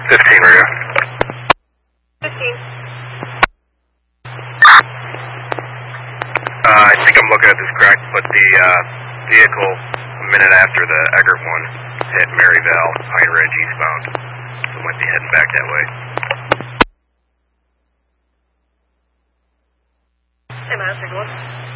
15 radio. 15. I think I'm looking at this correct, but the vehicle a minute after the Eggert one hit Maryvale, Pine Ridge eastbound, so it might be heading back that way. Hey, man, take a look.